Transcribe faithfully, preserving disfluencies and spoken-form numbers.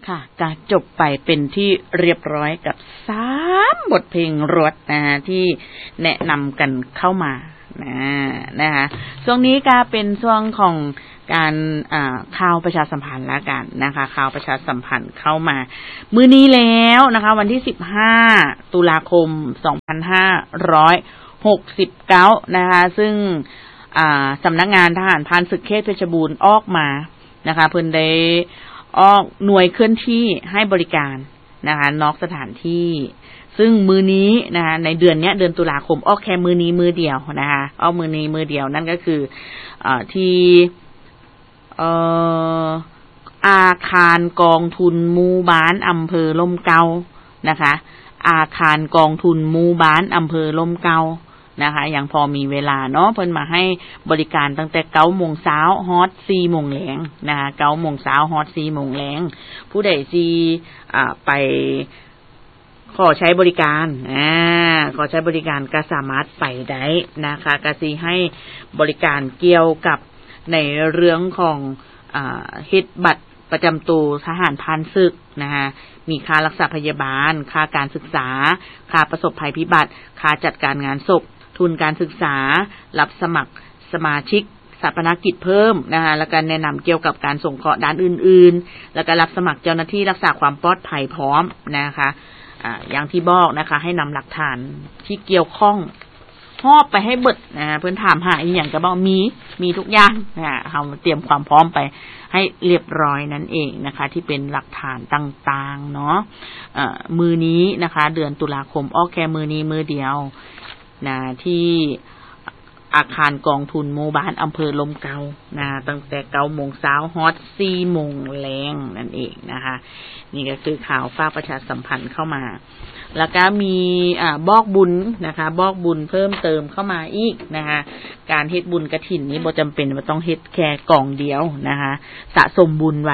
ค่ะก็จบไปเป็นที่เรียบร้อยกับสามบทเพลงรวดนะฮะที่แนะนำกันเข้ามานะนะคะช่วงนี้ก็เป็นช่วงของการอ่าข่าวประชาสัมพันธ์ละกันนะคะข่าวประชาสัมพันธ์เข้ามามื้อนี้แล้วนะคะวันที่สิบห้าตุลาคมสองพันห้าร้อยหกสิบเก้านะคะซึ่งอ่าสำนักงานทหารพรานศึกเขตเพชรบูรณ์ออกมานะคะเพิ่นได้ออกหน่วยเคลื่อนที่ให้บริการนะคะนอกสถานที่ซึ่งมื้อนี้นะคะในเดือนเนี้ยเดือนตุลาคมออกแค่มื้อนี้มื้อเดียวนะคะออกมื้อนี้มื้อเดียวนั่นก็คืออ่าที่เอ่ออาคารกองทุนหมู่บ้านอำเภอร่มเกล้านะคะอาคารกองทุนหมู่บ้านอำเภอร่มเกล้านะคะยังพอมีเวลาเนาะเพิ่นมาให้บริการตั้งแต่ เก้าโมงเช้าฮอด สี่โมงแลงนะคะ เก้าโมงเช้าฮอด สี่โมงแลงผู้ใดสิอ่าไปขอใช้บริการอ่าขอใช้บริการก็สามารถไปได้นะคะก็สิให้บริการเกี่ยวกับในเรื่องของอ่าเฮ็ดบัตรประจำตัวทหารพรานศึกนะคะมีค่ารักษาพยาบาลค่าการศึกษาค่าประสบภัยพิบัติค่าจัดการงานศพทุนการศึกษารับสมัครสมาชิกสถาปนกิจเพิ่มนะคะแล้วก็แนะนำเกี่ยวกับการสงเคราะห์ด้านอื่นๆแล้วก็รับสมัครเจ้าหน้าที่รักษาความปลอดภัยพร้อมนะคะอ่าอย่างที่บอกนะคะให้นำหลักฐานที่เกี่ยวข้องมอบไปให้เบิดนะเพิ่นถามหาอีหยังก็บอกมีมีทุกอย่างนะเฮาเตรียมความพร้อมไปให้เรียบร้อยนั่นเองนะคะที่เป็นหลักฐานต่างๆเนาะเอ่อมื้อนี้นะคะเดือนตุลาคมออกแค่มื้อนี้มื้อเดียวนะที่อาคารกองทุนหมู่บ้านอำเภอลมเกล้านะตั้งแต่ เก้าโมงเช้าฮอด สี่โมงแลงนั่นเองนะคะนี่ก็คือข่าวฝากประชาสัมพันธ์เข้ามาแล้วก็มีอ่าบอกบุญนะคะบอกบุญเพิ่มเติมเข้ามาอีกนะคะการเฮ็ดบุญกฐินนี้บ่จำเป็นว่าต้องเฮ็ดแค่กล่องเดียวนะคะสะสมบุญไว้